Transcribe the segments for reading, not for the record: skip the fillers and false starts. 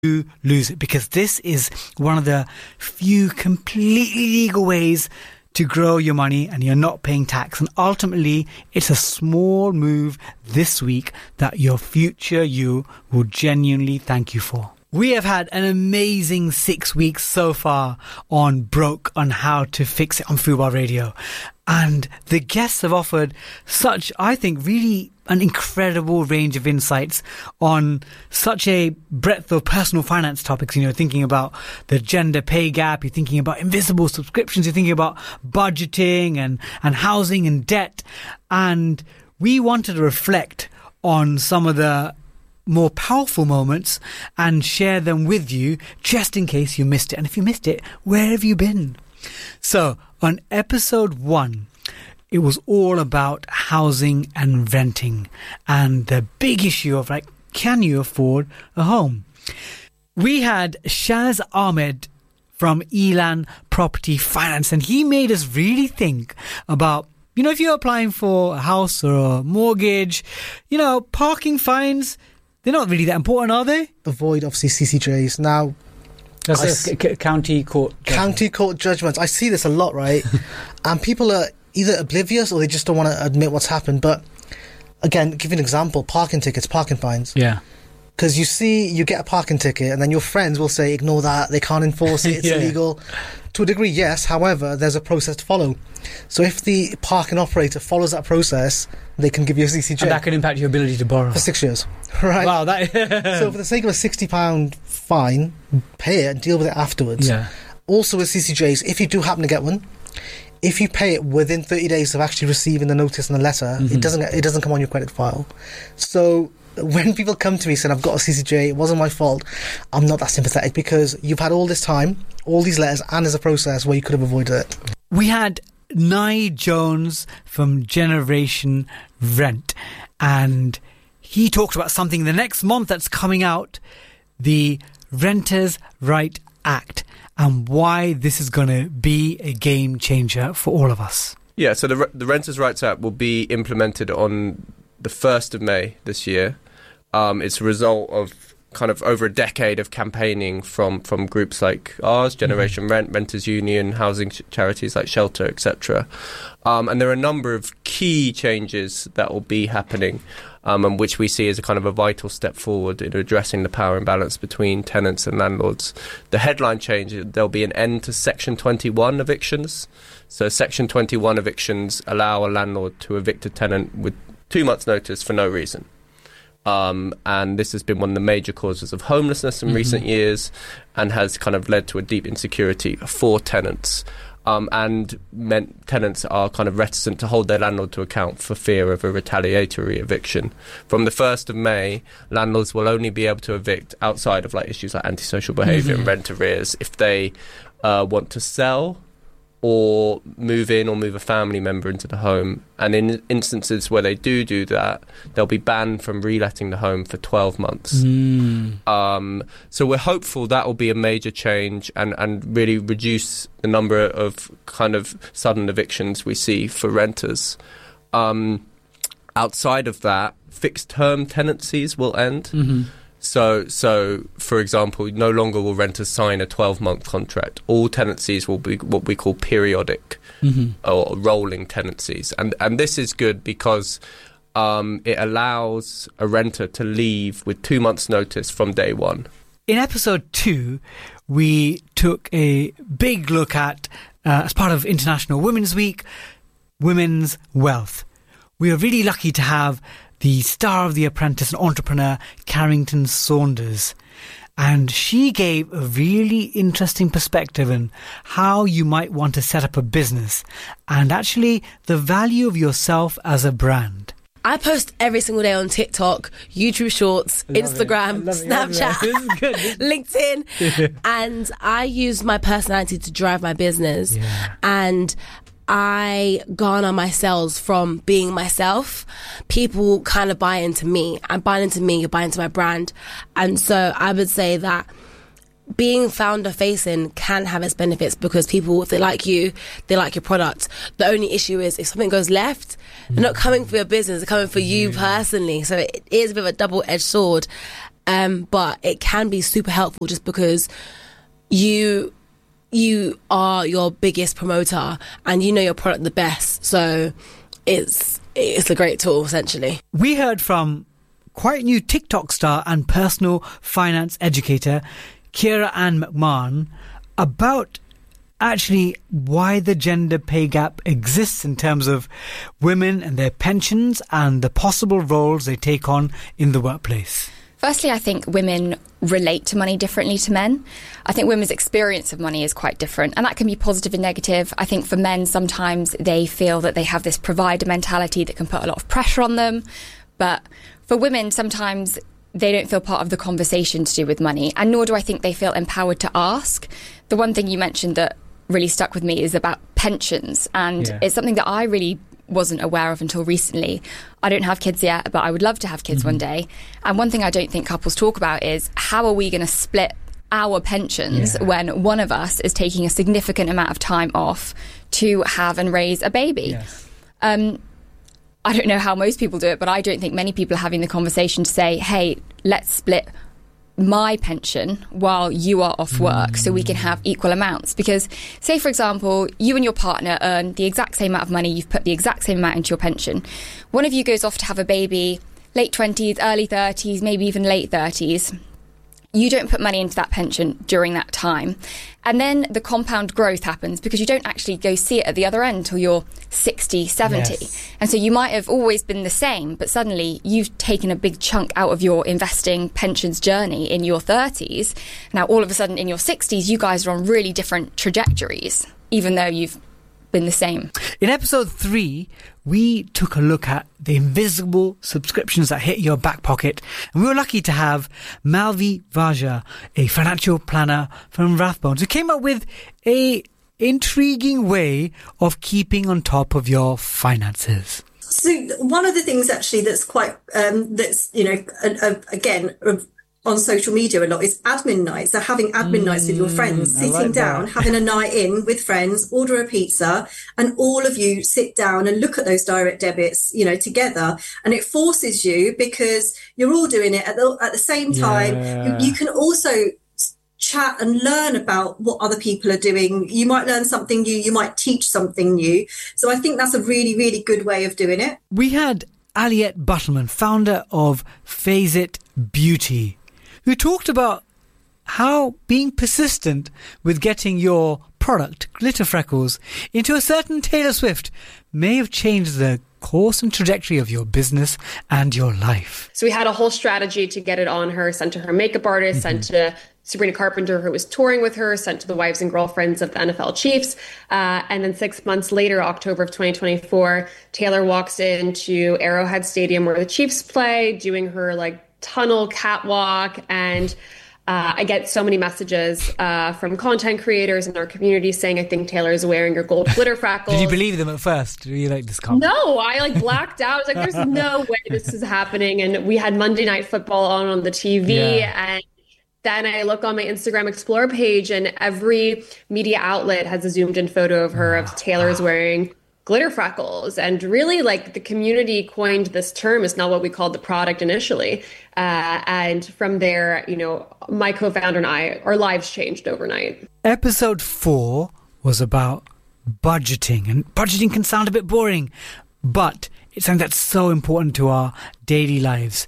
lose it, because this is one of the few completely legal ways to grow your money and you're not paying tax. And ultimately, it's a small move this week that your future you will genuinely thank you for. We have had an amazing 6 weeks so far on Broke, on how to fix it on Fubar Radio. And the guests have offered such, I think, really an incredible range of insights on such a breadth of personal finance topics. You know, thinking about the gender pay gap, you're thinking about invisible subscriptions, you're thinking about budgeting and housing and debt. And we wanted to reflect on some of the more powerful moments and share them with you, just in case you missed it. And if you missed it, where have you been? So on episode 1, it was all about housing and renting and the big issue of, like, can you afford a home? We had Shaz Ahmed from Elan Property Finance, and he made us really think about, you know, if you're applying for a house or a mortgage, you know, parking fines, they're not really that important, are they? Avoid, obviously, CCJs. Now, that's county court judgments. I see this a lot, right? And people are either oblivious or they just don't want to admit what's happened. But again, give you an example: parking tickets, parking fines. Yeah. Because you get a parking ticket, and then your friends will say, "Ignore that. They can't enforce it. It's illegal." To a degree, yes. However, there's a process to follow. So if the parking operator follows that process, they can give you a CCJ. And that can impact your ability to borrow. For 6 years. Right? Wow. So for the sake of a £60 fine, pay it and deal with it afterwards. Yeah. Also with CCJs, if you do happen to get one, if you pay it within 30 days of actually receiving the notice and the letter, it doesn't come on your credit file. So when people come to me saying, I've got a CCJ, it wasn't my fault, I'm not that sympathetic, because you've had all this time, all these letters, and there's a process where you could have avoided it. We had Nye Jones from Generation Rent, and he talked about something the next month that's coming out, the Renters' Right Act, and why this is going to be a game changer for all of us. Yeah, so the Renters' Rights Act will be implemented on the 1st of May this year. It's a result of kind of over a decade of campaigning from groups like ours, Generation Rent, Renters Union, housing charities like Shelter, etc. And there are a number of key changes that will be happening, and which we see as a kind of a vital step forward in addressing the power imbalance between tenants and landlords. The headline change, there'll be an end to Section 21 evictions. So Section 21 evictions allow a landlord to evict a tenant with 2 months' notice for no reason. And this has been one of the major causes of homelessness in recent years, and has kind of led to a deep insecurity for tenants. And tenants are kind of reticent to hold their landlord to account for fear of a retaliatory eviction. From the 1st of May, landlords will only be able to evict outside of like issues like antisocial behaviour and rent arrears if they want to sell or move in or move a family member into the home. And in instances where they do that, they'll be banned from reletting the home for 12 months. So we're hopeful that will be a major change and really reduce the number of kind of sudden evictions we see for renters. Outside of that, fixed term tenancies will end. So, for example, no longer will renters sign a 12-month contract. All tenancies will be what we call periodic or rolling tenancies. And this is good because it allows a renter to leave with 2 months' notice from day one. In episode 2, we took a big look at, as part of International Women's Week, women's wealth. We are really lucky to have the star of The Apprentice and entrepreneur, Carrington Saunders. And she gave a really interesting perspective on how you might want to set up a business and actually the value of yourself as a brand. I post every single day on TikTok, YouTube Shorts, Instagram, Snapchat, LinkedIn, and I use my personality to drive my business. And I garner my sales from being myself. People kind of buy into me. I'm buying into me, you're buying into my brand. And so I would say that being founder facing can have its benefits because people, if they like you, they like your product. The only issue is if something goes left, they're not coming for your business, they're coming for you personally. So it is a bit of a double-edged sword. but it can be super helpful just because you are your biggest promoter and you know your product the best. So it's a great tool, essentially. We heard from quite new TikTok star and personal finance educator Kira Ann McMahon about actually why the gender pay gap exists in terms of women and their pensions and the possible roles they take on in the workplace. Firstly, I think women relate to money differently to men. I think women's experience of money is quite different, and that can be positive and negative. I think for men, sometimes they feel that they have this provider mentality that can put a lot of pressure on them. But for women, sometimes they don't feel part of the conversation to do with money, and nor do I think they feel empowered to ask. The one thing you mentioned that really stuck with me is about pensions, and it's something that I really wasn't aware of until recently. I don't have kids yet, but I would love to have kids one day. And one thing I don't think couples talk about is how are we going to split our pensions when one of us is taking a significant amount of time off to have and raise a baby. I don't know how most people do it, but I don't think many people are having the conversation to say, hey, let's split my pension while you are off work so we can have equal amounts. Because say, for example, you and your partner earn the exact same amount of money, you've put the exact same amount into your pension. One of you goes off to have a baby, late 20s, early 30s, maybe even late 30s. You don't put money into that pension during that time. And then the compound growth happens because you don't actually go see it at the other end until you're 60, 70. And so you might have always been the same, but suddenly you've taken a big chunk out of your investing pensions journey in your 30s. Now, all of a sudden in your 60s, you guys are on really different trajectories, even though you've been the same. In episode 3, we took a look at the invisible subscriptions that hit your back pocket, and we were lucky to have Malvi Vaja, a financial planner from Rathbones, who came up with a intriguing way of keeping on top of your finances. So one of the things actually that's quite again on social media a lot is admin nights. So having admin nights with your friends, sitting down, having a night in with friends, order a pizza, and all of you sit down and look at those direct debits, together. And it forces you, because you're all doing it at the same time. You can also chat and learn about what other people are doing. You might learn something new, you might teach something new. So I think that's a really, really good way of doing it. We had Aliette Buttleman, founder of Phase It Beauty, who talked about how being persistent with getting your product, Glitter Freckles, into a certain Taylor Swift may have changed the course and trajectory of your business and your life. So we had a whole strategy to get it on her, sent to her makeup artist, sent to Sabrina Carpenter, who was touring with her, sent to the wives and girlfriends of the NFL Chiefs. And then 6 months later, October of 2024, Taylor walks into Arrowhead Stadium where the Chiefs play, doing her tunnel catwalk, and I get so many messages from content creators in our community saying, I think Taylor is wearing your gold glitter freckles. Did you believe them at first? Were you like, this can't? No, I blacked out. I was like, there's no way this is happening. And we had Monday Night Football on the TV, and then I look on my Instagram Explore page, and every media outlet has a zoomed in photo of her of Taylor's wearing glitter freckles. And really, the community coined this term. It's not what we called the product initially. And from there, my co-founder and I, our lives changed overnight. Episode 4 was about budgeting, and budgeting can sound a bit boring, but it's something that's so important to our daily lives.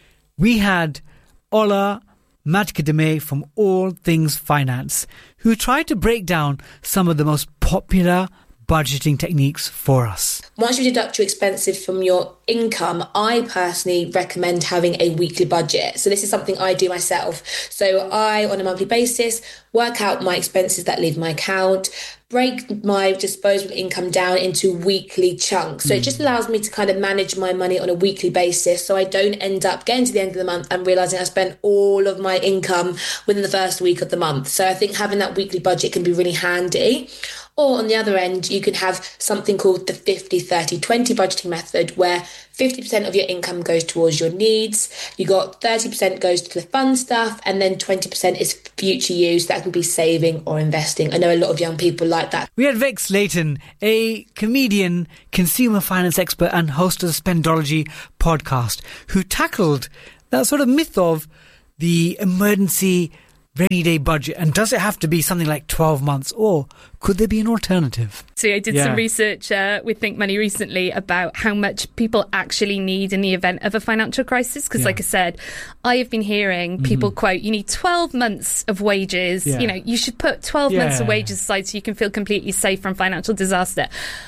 We had Ola Madkademe from All Things Finance, who tried to break down some of the most popular budgeting techniques for us. Once you deduct your expenses from your income, I personally recommend having a weekly budget. So this is something I do myself. So I, on a monthly basis, work out my expenses that leave my account, break my disposable income down into weekly chunks. So it just allows me to kind of manage my money on a weekly basis, so I don't end up getting to the end of the month and realising I spent all of my income within the first week of the month. So I think having that weekly budget can be really handy. Or on the other end, you can have something called the 50-30-20 budgeting method, where 50% of your income goes towards your needs, you got 30% goes to the fun stuff, and then 20% is future use. That can be saving or investing. I know a lot of young people like that. We had Vic Slayton, a comedian, consumer finance expert and host of the Spendology podcast, who tackled that sort of myth of the emergency rainy day budget? And does it have to be something like 12 months, or could there be an alternative? So I did some research with Think Money recently about how much people actually need in the event of a financial crisis. Because like I said, I have been hearing people quote, you need 12 months of wages. You know, you should put 12 months of wages aside so you can feel completely safe from financial disaster.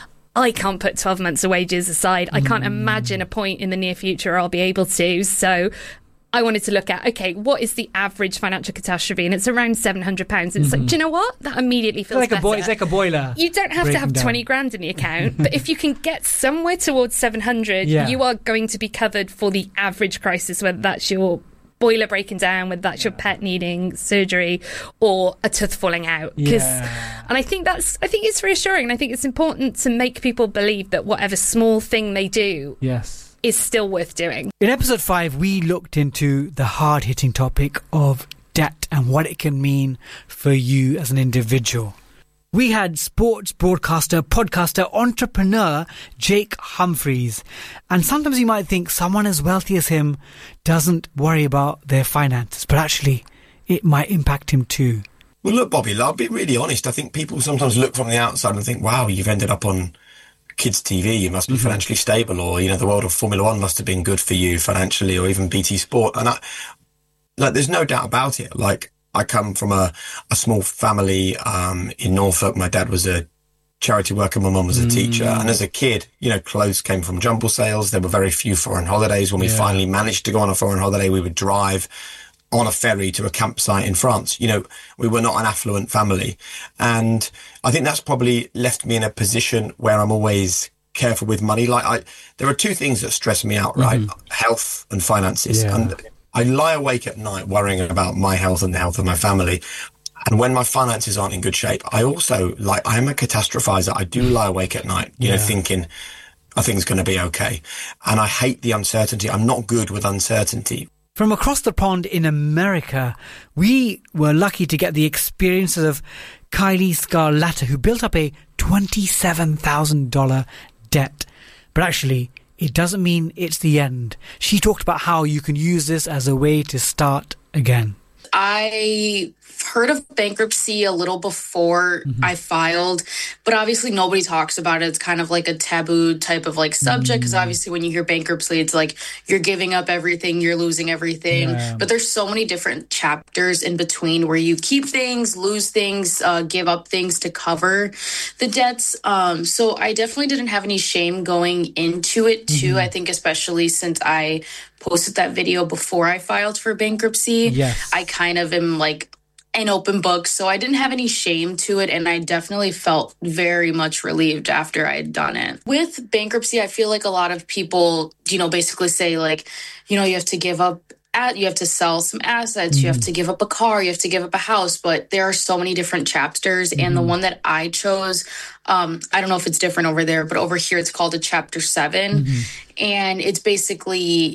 I can't put 12 months of wages aside. I can't imagine a point in the near future I'll be able to. So I wanted to look at, okay, what is the average financial catastrophe? And it's around £700. And it's like, do you know what? That immediately feels better. It's like a boiler. You don't have to have 20 grand in the account, but if you can get somewhere towards 700, you are going to be covered for the average crisis, whether that's your boiler breaking down, whether that's your pet needing surgery or a tooth falling out. And I think it's reassuring, and I think it's important to make people believe that whatever small thing they do is still worth doing. In episode 5, we looked into the hard-hitting topic of debt and what it can mean for you as an individual. We had sports broadcaster, podcaster, entrepreneur Jake Humphreys. And sometimes you might think someone as wealthy as him doesn't worry about their finances, but actually it might impact him too. Well, look, Bobby, I'll be really honest. I think people sometimes look from the outside and think, wow, you've ended up on kids' TV, you must be financially stable, or, you know, the world of Formula One must have been good for you financially, or even BT Sport. And there's no doubt about it. Like, I come from a small family in Norfolk. My dad was a charity worker, my mum was a teacher. And as a kid, you know, clothes came from jumble sales. There were very few foreign holidays. When we finally managed to go on a foreign holiday, we would drive on a ferry to a campsite in France. You know, we were not an affluent family. And I think that's probably left me in a position where I'm always careful with money. Like, there are two things that stress me out, right? Health and finances. And I lie awake at night worrying about my health and the health of my family. And when my finances aren't in good shape, I also, like, I'm a catastrophizer. I do lie awake at night, you know, thinking, I think it's going to be okay. And I hate the uncertainty. I'm not good with uncertainty. From across the pond in America, we were lucky to get the experiences of Kylie Scarletta, who built up a $27,000 debt. But actually, it doesn't mean it's the end. She talked about how you can use this as a way to start again. I heard of bankruptcy a little before I filed, but obviously nobody talks about it. It's kind of like a taboo type of like subject, because obviously when you hear bankruptcy, it's like you're giving up everything, you're losing everything. But there's so many different chapters in between where you keep things, lose things, give up things to cover the debts. So I definitely didn't have any shame going into it too. I think especially since I posted that video before I filed for bankruptcy, I kind of am like an open book. So I didn't have any shame to it. And I definitely felt very much relieved after I had done it. With bankruptcy, I feel like a lot of people, you know, basically say like, you know, you have to give up, you have to sell some assets, you have to give up a car, you have to give up a house. But there are so many different chapters. And the one that I chose, I don't know if it's different over there, but over here it's called a Chapter 7. And it's basically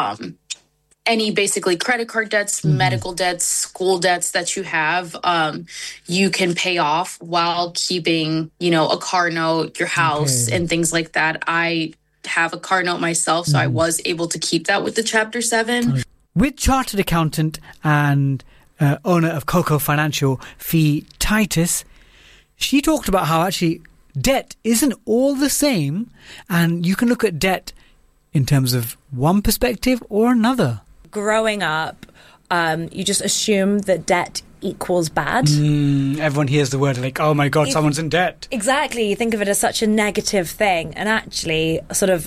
any basically credit card debts, medical debts, school debts that you have, you can pay off while keeping, you know, a car note, your house, and things like that. I have a car note myself, so I was able to keep that with the Chapter 7. With chartered accountant and owner of Coco Financial, Fee Titus, she talked about how actually debt isn't all the same, and you can look at debt in terms of one perspective or another. Growing up, you just assume that debt equals bad. Everyone hears the word like, oh my God, someone's in debt. Exactly. You think of it as such a negative thing. And actually, sort of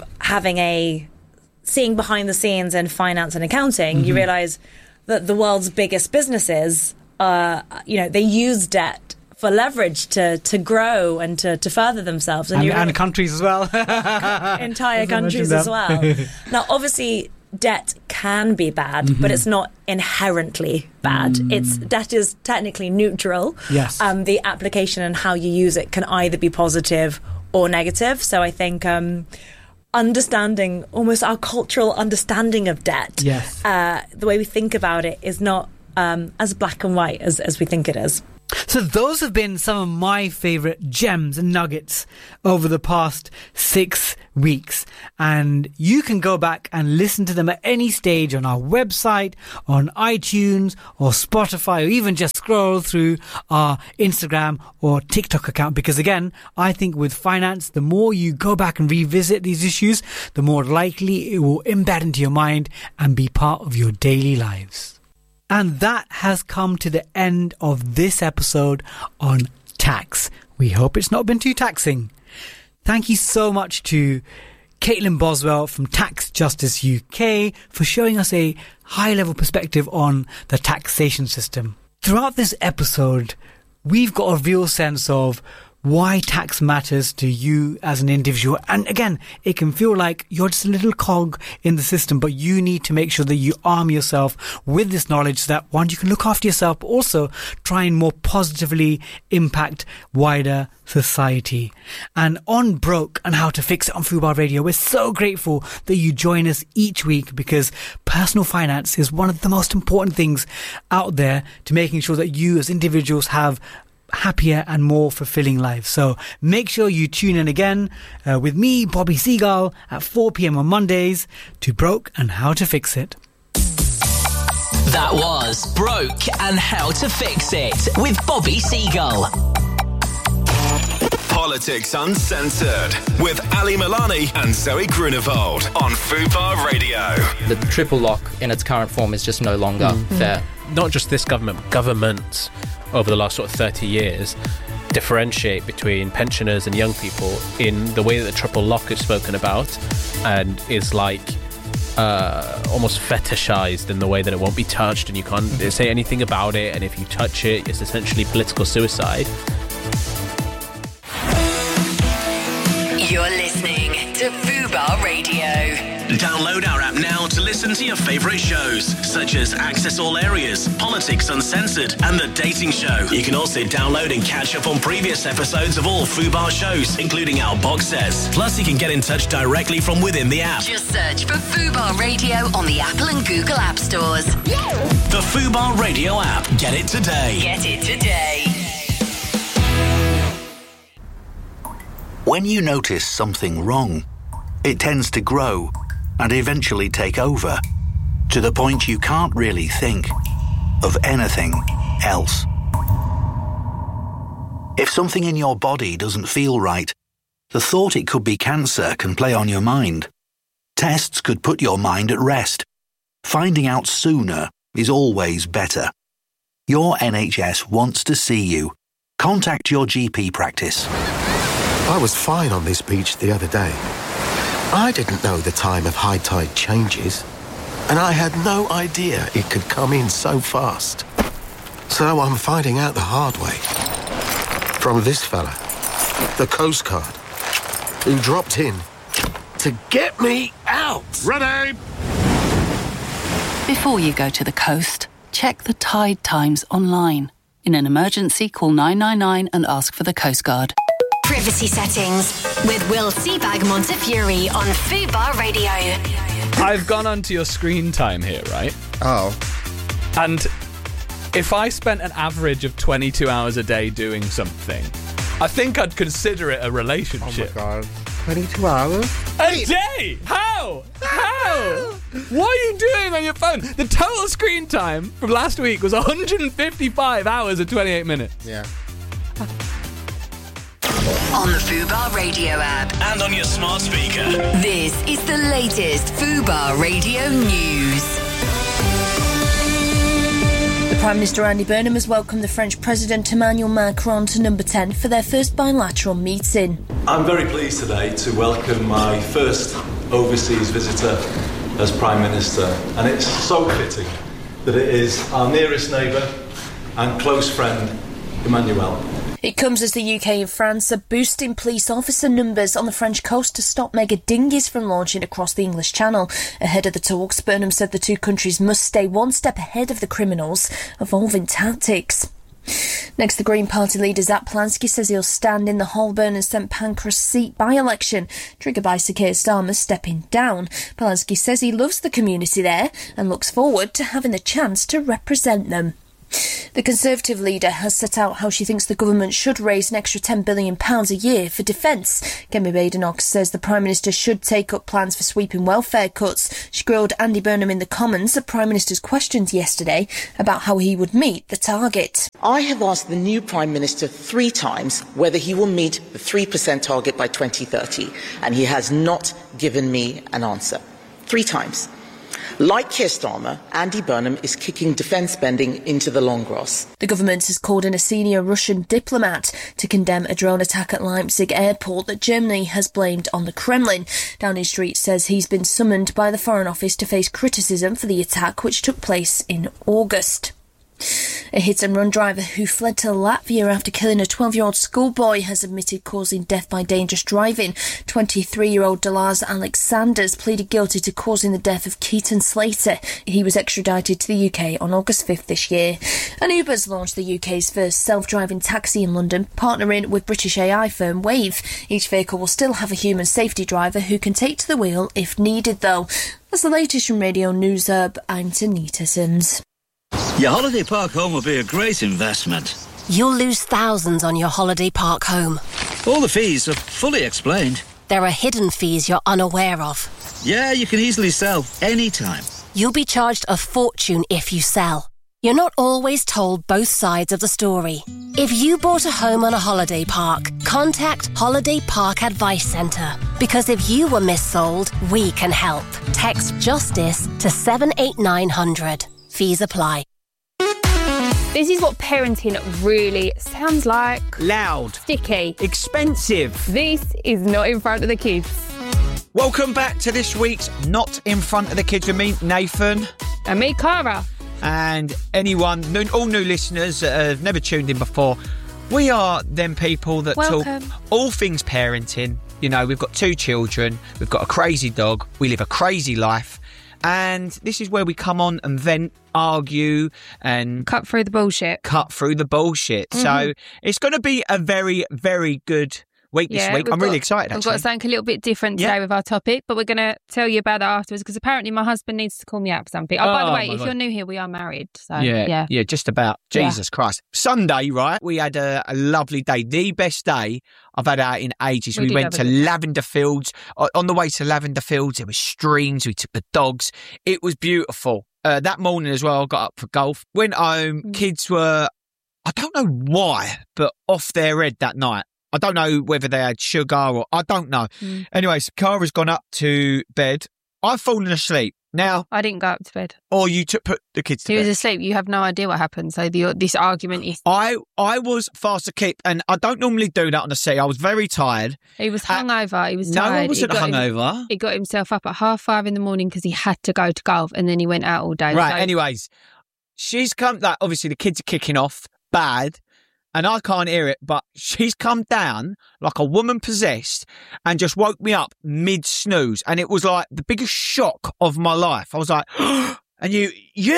seeing behind the scenes in finance and accounting, you realise that the world's biggest businesses, you know, they use debt for leverage to grow and to further themselves. And countries as well. Entire countries as well. Now, obviously, debt can be bad, but it's not inherently bad. Debt is technically neutral. Yes. The application and how you use it can either be positive or negative. So I think understanding, almost our cultural understanding of debt, yes, the way we think about it is not as black and white as we think it is. So those have been some of my favourite gems and nuggets over the past 6 weeks. And you can go back and listen to them at any stage on our website, on iTunes or Spotify, or even just scroll through our Instagram or TikTok account. Because again, I think with finance, the more you go back and revisit these issues, the more likely it will embed into your mind and be part of your daily lives. And that has come to the end of this episode on tax. We hope it's not been too taxing. Thank you so much to Caitlin Boswell from Tax Justice UK for showing us a high-level perspective on the taxation system. Throughout this episode, we've got a real sense of why tax matters to you as an individual. And again, it can feel like you're just a little cog in the system, but you need to make sure that you arm yourself with this knowledge so that, one, you can look after yourself, but also try and more positively impact wider society. And on Broke and How to Fix It on Fubar Radio, we're so grateful that you join us each week, because personal finance is one of the most important things out there to making sure that you as individuals have happier and more fulfilling lives. So make sure you tune in again with me, Bobby Seagull, at 4 p.m. on Mondays to Broke and How to Fix It. That was Broke and How to Fix It with Bobby Seagull. Politics Uncensored with Ali Milani and Zoe Grunewald on Fubar Radio. The triple lock in its current form is just no longer fair. Not just this government, governments over the last sort of 30 years differentiate between pensioners and young people in the way that the triple lock is spoken about, and is like almost fetishized in the way that it won't be touched and you can't say anything about it, and if you touch it, it's essentially political suicide. You're listening to Fubar Radio. Download our app now to listen to your favourite shows, such as Access All Areas, Politics Uncensored, and The Dating Show. You can also download and catch up on previous episodes of all Fubar shows, including our box sets. Plus, you can get in touch directly from within the app. Just search for Fubar Radio on the Apple and Google App Stores. The Fubar Radio app. Get it today. Get it today. When you notice something wrong, it tends to grow and eventually take over, to the point you can't really think of anything else. If something in your body doesn't feel right, the thought it could be cancer can play on your mind. Tests could put your mind at rest. Finding out sooner is always better. Your NHS wants to see you. Contact your GP practice. I was fine on this beach the other day. I didn't know the time of high tide changes, and I had no idea it could come in so fast. So I'm finding out the hard way. From this fella, the Coast Guard, who dropped in to get me out. Ready! Before you go to the coast, check the tide times online. In an emergency, call 999 and ask for the Coast Guard. Privacy settings with Will Seabag Montefiore on Fubar Radio. I've gone onto your screen time here, right? Oh. And if I spent an average of 22 hours a day doing something, I think I'd consider it a relationship. Oh my God. 22 hours? A day? How? What are you doing on your phone? The total screen time from last week was 155 hours and 28 minutes. Yeah. On the Fubar Radio app. And on your smart speaker. This is the latest Fubar Radio news. The Prime Minister Andy Burnham has welcomed the French President Emmanuel Macron to Number 10 for their first bilateral meeting. I'm very pleased today to welcome my first overseas visitor as Prime Minister, and it's so fitting that it is our nearest neighbour and close friend, Emmanuel. It comes as the UK and France are boosting police officer numbers on the French coast to stop mega dinghies from launching across the English Channel. Ahead of the talks, Burnham said the two countries must stay one step ahead of the criminals' evolving tactics. Next, the Green Party leader Zap Polanski says he'll stand in the Holborn and St Pancras seat by-election, triggered by Sir Keir Starmer stepping down. Polanski says he loves the community there and looks forward to having the chance to represent them. The Conservative leader has set out how she thinks the government should raise an extra £10 billion a year for defence. Kemi Badenoch says the Prime Minister should take up plans for sweeping welfare cuts. She grilled Andy Burnham in the Commons at Prime Minister's questions yesterday about how he would meet the target. I have asked the new Prime Minister 3 times whether he will meet the 3% target by 2030, and he has not given me an answer. 3 times. Like Keir Starmer, Andy Burnham is kicking defence spending into the long grass. The government has called in a senior Russian diplomat to condemn a drone attack at Leipzig airport that Germany has blamed on the Kremlin. Downing Street says he's been summoned by the Foreign Office to face criticism for the attack, which took place in August. A hit-and-run driver who fled to Latvia after killing a 12-year-old schoolboy has admitted causing death by dangerous driving. 23-year-old Delars Alexanders pleaded guilty to causing the death of Keaton Slater. He was extradited to the UK on August 5th this year. And Uber's launched the UK's first self-driving taxi in London, partnering with British AI firm Wave. Each vehicle will still have a human safety driver who can take to the wheel if needed, though. That's the latest from Radio News Hub. I'm Tanita Sims. Your holiday park home will be a great investment. You'll lose thousands on your holiday park home. All the fees are fully explained. There are hidden fees you're unaware of. Yeah, you can easily sell anytime. You'll be charged a fortune if you sell. You're not always told both sides of the story. If you bought a home on a holiday park, contact Holiday Park Advice Centre. Because if you were missold, we can help. Text JUSTICE to 78900. Fees apply. This is what parenting really sounds like. Loud. Sticky. Expensive. This is Not in Front of the Kids. Welcome back to this week's Not in Front of the Kids with me, Nathan. And me, Cara. And anyone, all new listeners that have never tuned in before, we are them people that talk all things parenting. You know, we've got 2 children, we've got a crazy dog, we live a crazy life. And this is where we come on and vent, argue and... Cut through the bullshit. Mm-hmm. So it's going to be a very, very good week this week. I'm really excited, actually. We've got something a little bit different today with our topic, but we're going to tell you about that afterwards because apparently my husband needs to call me out for something. Oh, by the way, if you're new here, we are married. So Yeah, just about. Jesus Christ. Sunday, right, we had a lovely day. The best day I've had out in ages. We went to Lavender Fields. On the way to Lavender Fields, there were streams. We took the dogs. It was beautiful. That morning as well, I got up for golf. Went home. Kids were, I don't know why, but off their head that night. I don't know whether they had sugar or I don't know. Anyways, Cara's gone up to bed. I've fallen asleep. Now, I didn't go up to bed. Or you put the kids to bed. He was asleep. You have no idea what happened. So this argument is... I was fast asleep, and I don't normally do that on the sea. I was very tired. He was hungover. He was tired. No, I wasn't hungover. He got himself up at 5:30 in the morning because he had to go to golf, and then he went out all day. Right, anyways, she's come... Like, obviously, the kids are kicking off bad, and I can't hear it, but she's come down like a woman possessed and just woke me up mid-snooze. And it was like the biggest shock of my life. I was like, and you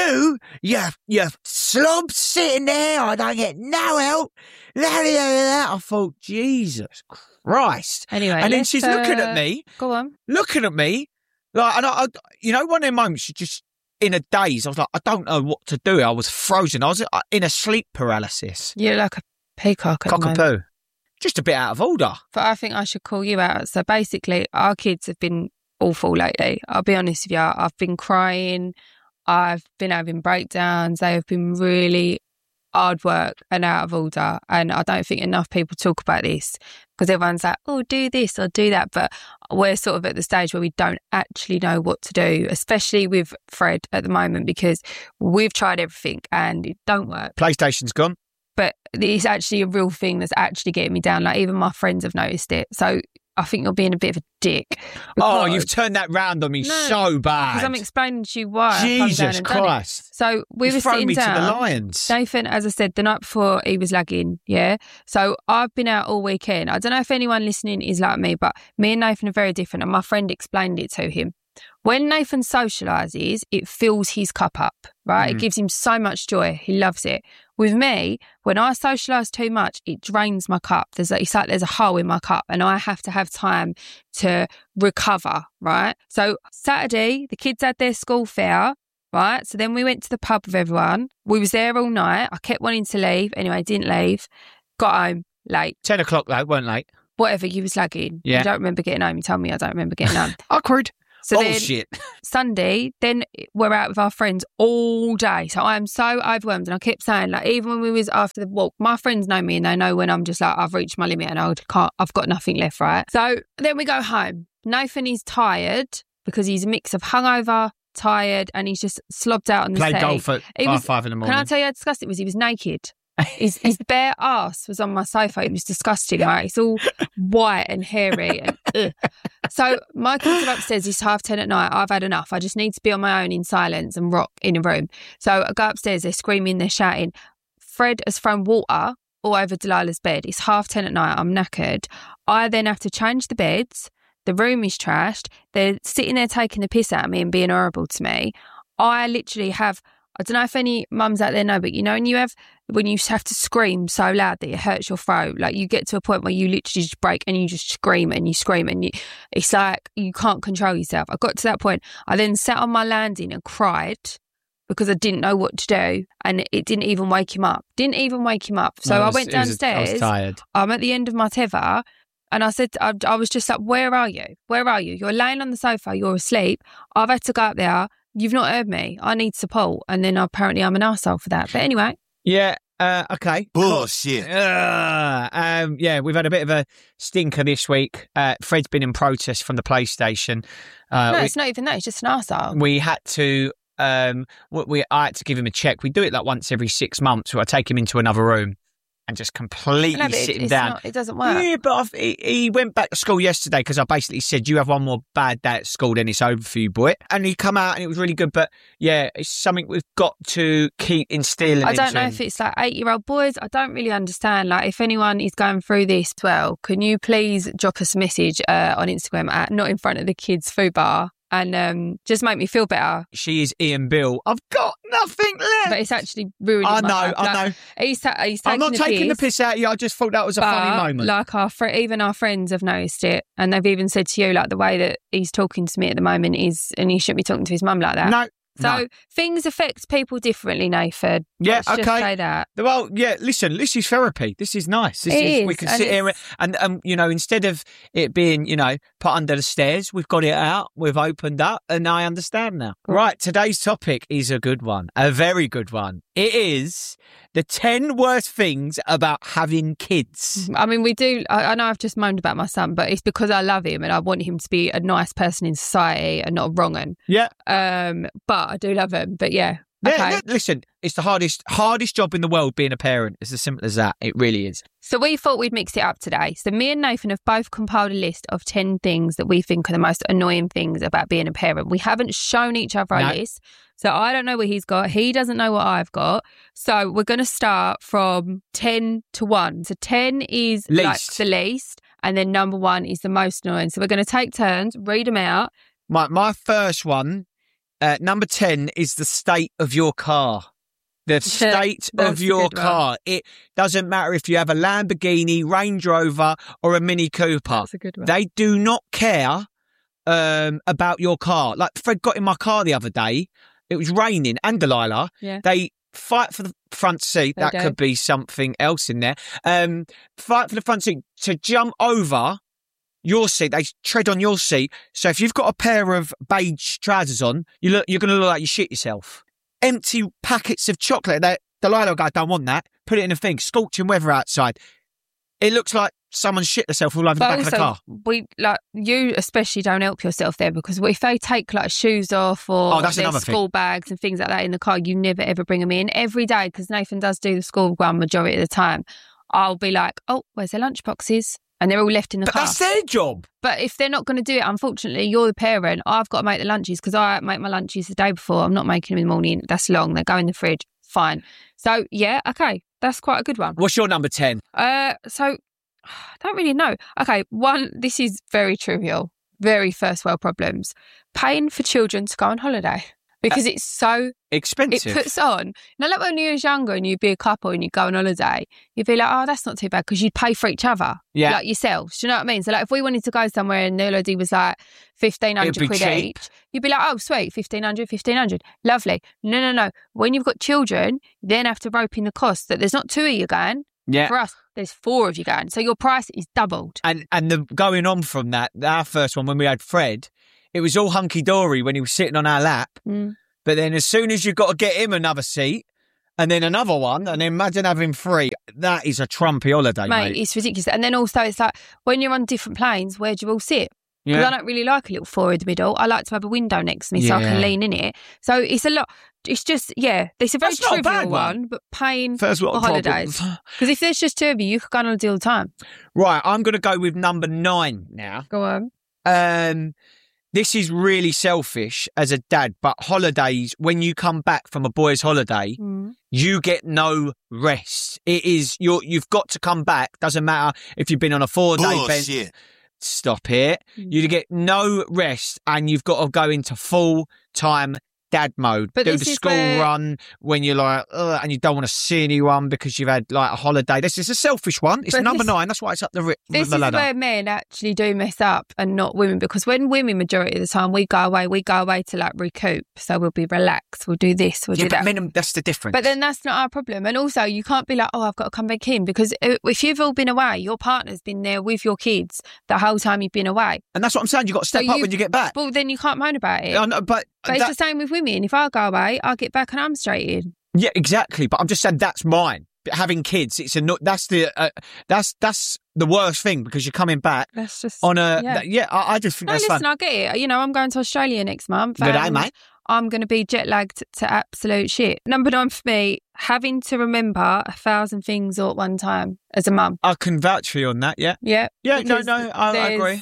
slob sitting there. I don't get no help. I thought, Jesus Christ. Anyway, and then she's looking at me. Go on. Looking at me. Like, and I one of them moments, she just... in a daze, I was like, I don't know what to do. I was frozen. I was in a sleep paralysis. You're like a peacock at the moment. Cockapoo. Just a bit out of order. But I think I should call you out. So basically, our kids have been awful lately. I'll be honest with you. I've been crying. I've been having breakdowns. They have been really hard work and out of order. And I don't think enough people talk about this because everyone's like, oh, do this or do that. But we're sort of at the stage where we don't actually know what to do, especially with Fred at the moment, because we've tried everything and it don't work. PlayStation's gone. But it's actually a real thing that's actually getting me down. Like, even my friends have noticed it. So I think you're being a bit of a dick. Oh, you've turned that round on me so bad. Because I'm explaining to you why. Jesus Christ. So we were sitting down. To the lions. Nathan, as I said, the night before he was lagging, yeah? So I've been out all weekend. I don't know if anyone listening is like me, but me and Nathan are very different. And my friend explained it to him. When Nathan socialises, it fills his cup up, right? It gives him so much joy. He loves it. With me, when I socialise too much, it drains my cup. It's like there's a hole in my cup and I have to have time to recover, right? So Saturday, the kids had their school fair. right? So then we went to the pub with everyone. We was there all night. I kept wanting to leave. Anyway, didn't leave. Got home late. 10 o'clock though, weren't late. Whatever, you was lagging. Yeah. I don't remember getting home. You told me I don't remember getting home. Awkward. So then Bullshit. Sunday, then we're out with our friends all day. So I am so overwhelmed. And I kept saying, like, even when we was after the walk, my friends know me and they know when I'm just like, I've reached my limit and I've got nothing left, right? So then we go home. Nathan is tired because he's a mix of hungover, tired, and he's just slobbed out on the Played seat. golf at 5 in the morning. Can I tell you how disgusting it was? He was naked. His bare ass was on my sofa. It was disgusting, right? It's all white and hairy. And, ugh. So my kids are upstairs. It's 10:30 at night. I've had enough. I just need to be on my own in silence and rock in a room. So I go upstairs. They're screaming. They're shouting. Fred has thrown water all over Delilah's bed. It's 10:30 at night. I'm knackered. I then have to change the beds. The room is trashed. They're sitting there taking the piss out of me and being horrible to me. I literally have... I don't know if any mums out there know, but you know, when you have to scream so loud that it hurts your throat, like you get to a point where you literally just break and you just scream and it's like you can't control yourself. I got to that point. I then sat on my landing and cried because I didn't know what to do, and it didn't even wake him up. So I went downstairs. I was tired. I'm at the end of my tether. And I said, I was just like, where are you? You're laying on the sofa. You're asleep. I've had to go up there. You've not heard me. I need support. And then apparently I'm an arsehole for that. But anyway. Yeah, okay. Bullshit. Yeah, we've had a bit of a stinker this week. Fred's been in protest from the PlayStation. It's not even that. It's just an arsehole. We had to... I had to give him a check. We do it like once every 6 months where I take him into another room and just completely sit him down. It doesn't work. Yeah, but he went back to school yesterday because I basically said, you have one more bad day at school, then it's over for you, boy. And he come out and it was really good. But yeah, it's something we've got to keep instilling. I don't know if it's like 8-year-old boys. I don't really understand. Like, if anyone is going through this as well, can you please drop us a message on Instagram at Not In Front of the Kids Food Bar? And just make me feel better. She is Ian Bill. I've got nothing left. But it's actually ruining I my life. know. He's taking I'm not taking the piss. piss out of you. I just thought that was a funny moment. Like even our friends have noticed it, and they've even said to you, like, the way that he's talking to me at the moment is, and he shouldn't be talking to his mum like that. No. So things affect people differently, Nathan. Yeah, Let's just say that. Well, yeah, listen, this is therapy. This is nice. We can sit here and instead of it being, put under the stairs, we've got it out, we've opened up, and I understand now. Cool. Right, today's topic is a good one, a very good one. It is the 10 worst things about having kids. I mean, we do. I know I've just moaned about my son, but it's because I love him and I want him to be a nice person in society and not a wrong un. Yeah. But I do love him. But yeah. Okay. Yeah, listen, it's the hardest job in the world being a parent. It's as simple as that. It really is. So we thought we'd mix it up today. So me and Nathan have both compiled a list of 10 things that we think are the most annoying things about being a parent. We haven't shown each other our list. So I don't know what he's got. He doesn't know what I've got. So we're going to start from 10 to 1. So 10 is like the least. And then number 1 is the most annoying. So we're going to take turns, read them out. My first one, number 10 is the state of your car. The state of your car. It doesn't matter if you have a Lamborghini, Range Rover or a Mini Cooper. That's a good one. They do not care about your car. Like Fred got in my car the other day. It was raining, and Delilah. Yeah. They fight for the front seat. That could be something else in there. Fight for the front seat to jump over your seat. They tread on your seat. So if you've got a pair of beige trousers on, you're going to look like you shit yourself. Empty packets of chocolate. Delilah will go, I don't want that. Put it in a thing. Scorching weather outside. It looks like someone shit themselves all over the back of the car. You especially don't help yourself there, because if they take like shoes off or their school bags and things like that in the car, you never ever bring them in. Every day, because Nathan does do the school run majority of the time, I'll be like, oh, where's their lunch boxes? And they're all left in the car. That's their job. But if they're not going to do it, unfortunately, you're the parent. I've got to make the lunches because I make my lunches the day before. I'm not making them in the morning. That's long. They go in the fridge. Fine. So, yeah, okay. That's quite a good one. What's your number 10? So, I don't really know. Okay, this is very trivial. Very first world problems. Paying for children to go on holiday. Because it's so expensive. It puts on. Now, like when you was younger and you'd be a couple and you'd go on holiday, you'd be like, oh, that's not too bad because you'd pay for each other. Yeah. Like yourselves. Do you know what I mean? So, like, if we wanted to go somewhere and the holiday was like 1,500 quid cheap. each, you'd be like, oh, sweet, 1,500. Lovely. No. When you've got children, you then have to rope in the cost that there's not 2 of you going. Yeah. For us, there's 4 of you going. So your price is doubled. And the going on from that, our first one, when we had Fred, it was all hunky-dory when he was sitting on our lap. Mm. But then as soon as you've got to get him another seat and then another one, and then imagine having 3, that is a Trumpy holiday, mate. It's ridiculous. And then also it's like, when you're on different planes, where do you all sit? Because I don't really like a little 4 in the middle. I like to have a window next to me so I can lean in it. So it's a lot. It's just, it's a very trivial one, but paying for holidays. Because if there's just 2 of you, you could go on holiday all the time. Right, I'm going to go with number 9 now. Go on. This is really selfish as a dad, but holidays, when you come back from a boys' holiday, you get no rest. It is, you've got to come back. Doesn't matter if you've been on a 4-day bench. Stop it. You get no rest and you've got to go into full-time dad mode. But do the school run when you're like, ugh, and you don't want to see anyone because you've had like a holiday. This is a selfish one. It's number 9. That's why it's up the ladder. This is where men actually do mess up and not women, because when women, majority of the time, we go away to like recoup. So we'll be relaxed. We'll do this. We'll do that. Men, that's the difference. But then that's not our problem. And also, you can't be like, oh, I've got to come back in, because if you've all been away, your partner's been there with your kids the whole time you've been away. And that's what I'm saying. You've got to step up when you get back. Well, then you can't moan about it. I know, but it's the same with women. If I go away, I'll get back and I'm straight in. Yeah, exactly. But I'm just saying that's mine. Having kids, that's the worst thing, because you're coming back. That's just on a I just think that's listen, fun. I get it. I'm going to Australia next month. Good day, mate. I'm going to be jet lagged to absolute shit. Number 9 for me, having to remember 1,000 things all at one time as a mum. I can vouch for you on that. Yeah. Yeah. I agree.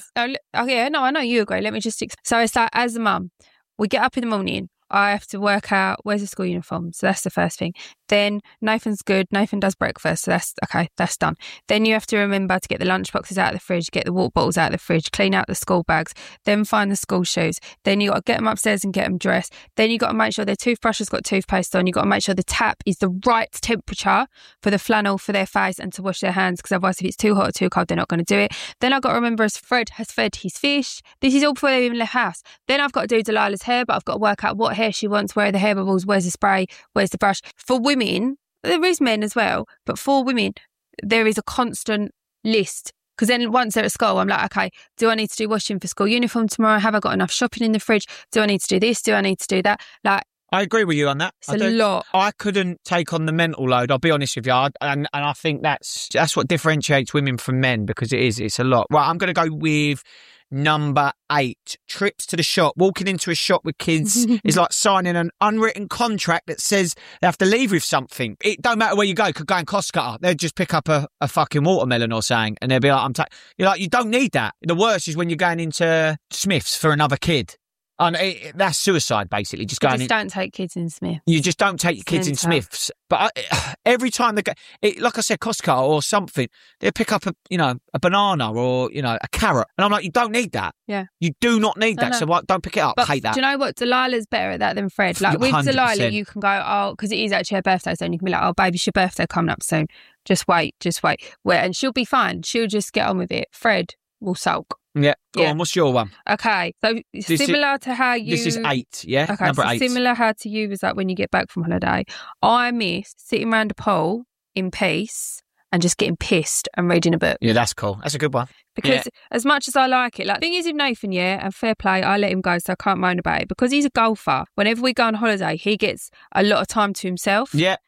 I know you agree. Let me just. So it's like, as a mum, we get up in the morning. I have to work out where's the school uniform. So that's the first thing. Then Nathan's good. Nathan does breakfast. So that's okay. That's done. Then you have to remember to get the lunch boxes out of the fridge, get the water bottles out of the fridge, clean out the school bags, then find the school shoes. Then you got to get them upstairs and get them dressed. Then you got to make sure their toothbrush has got toothpaste on. You got to make sure the tap is the right temperature for the flannel for their face and to wash their hands, because otherwise if it's too hot or too cold, they're not going to do it. Then I've got to remember as Fred has fed his fish. This is all before they even left house. Then I've got to do Delilah's hair, but I've got to work out what hair she wants, where are the hair bubbles, where's the spray, where's the brush. For women, there is men as well, but for women, there is a constant list. Because then once they're at school, I'm like, okay, do I need to do washing for school uniform tomorrow? Have I got enough shopping in the fridge? Do I need to do this? Do I need to do that? Like, I agree with you on that. It's a lot. I couldn't take on the mental load, I'll be honest with you. And I think that's what differentiates women from men, because it's a lot. Right, I'm going to go with number 8. Trips to the shop. Walking into a shop with kids is like signing an unwritten contract that says they have to leave with something. It don't matter where you go. Could go in Costco. They'll just pick up a fucking watermelon or something, and they'll be like, you're like, you don't need that. The worst is when you're going into Smith's for another kid. And that's suicide, basically. Just don't take kids in Smiths. You just don't take your kids in Smiths. But every time they go, like I said, Costco or something, they pick up a banana or a carrot, and I'm like, you don't need that. Yeah, you do not need that. So don't pick it up. But hate that. Do you know what? Delilah's better at that than Fred. Like with 100%. Delilah, you can go, because it is actually her birthday, so you can be like, oh, baby, it's your birthday coming up soon. Just wait. And she'll be fine. She'll just get on with it. Fred will sulk. Yeah. Go on, what's your one? Okay. So similar to how you... This is 8, yeah? Okay, number so 8. Similar how to you was like when you get back from holiday. I miss sitting around a pool in peace and just getting pissed and reading a book. Yeah, that's cool. That's a good one. Because as much as I like it, like the thing is with Nathan, and fair play, I let him go, so I can't moan about it. Because he's a golfer, whenever we go on holiday, he gets a lot of time to himself. Yeah.